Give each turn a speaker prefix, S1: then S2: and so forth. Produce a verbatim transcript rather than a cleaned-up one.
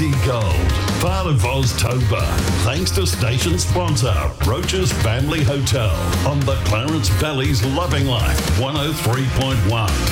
S1: Easy Gold, part of Oztober. Thanks to station sponsor, Roach's Family Hotel on the Clarence Valley's Loving Life one oh three point one.